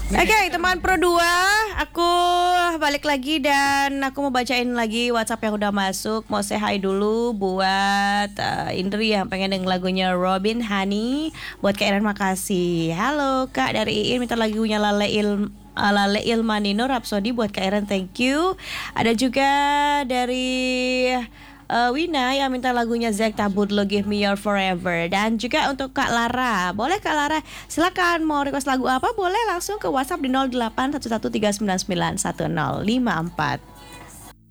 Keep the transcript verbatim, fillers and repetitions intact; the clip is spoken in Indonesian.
Oke, teman Pro dua, aku balik lagi dan aku mau bacain lagi WhatsApp yang udah masuk. Mau say hi dulu buat uh, Indri yang pengen denger lagunya Robin Honey. Buat Kak Iren makasih. Halo Kak, dari Iin minta lagunya Lale Il uh, Lale Ilmanino Rhapsody buat Kak Iren, thank you. Ada juga dari Uh, Wina yang minta lagunya Zack Tabut Lo Give Me Your Forever. Dan juga untuk Kak Lara. Boleh Kak Lara, silakan mau request lagu apa, boleh langsung ke WhatsApp di nol delapan satu satu tiga sembilan sembilan satu nol lima empat.